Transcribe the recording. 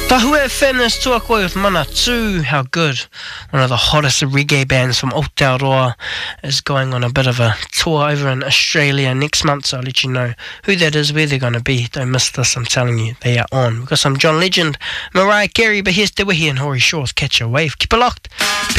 Tahue Fairness Tuakoi with Mana Tū, how good. One of the hottest reggae bands from Aotearoa is going on a bit of a tour over in Australia next month, so I'll let you know who that is, where they're going to be. Don't miss this, I'm telling you, they are on. We've got some John Legend, Mariah Carey, but here's Te Wihi and Hori Shores. Catch a wave. Keep it locked.